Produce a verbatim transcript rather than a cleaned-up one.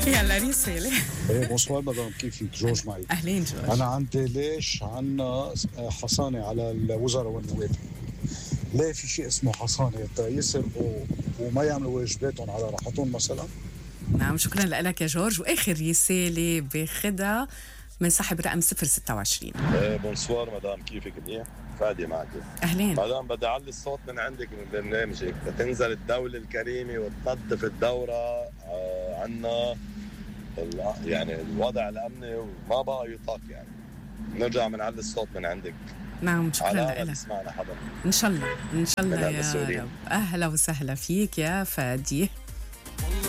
يلا رسالة. ايه بونسوار مدام، كيفك؟ جورج معي. أهلين جورج. أنا عندي ليش عنا حصانة على الوزراء والنواب؟ ليه في شيء اسمه حصانة يسرقوا وما يعملوا واجباتهم على راحتهم مثلا؟ نعم، شكرا لك يا جورج. وآخر رسالة باخدها من صاحب رقم صفر ستة وعشرين. ايه بونسوار مدام، كيفك؟ منيح؟ فادي معك. أهلين مدام بدي اعلي الصوت من عندك من برنامجك لتنزل الدولة الكريمة وتنظف الدورة آه عنا يعني الوضع الأمني وما بقى يطاق يعني. نرجع بنعلي الصوت من عندك. نعم، شكرا على لك. اسمعنا حدا إن شاء الله إن شاء الله من يا المسؤولين. رب. أهلا وسهلا فيك يا فادي.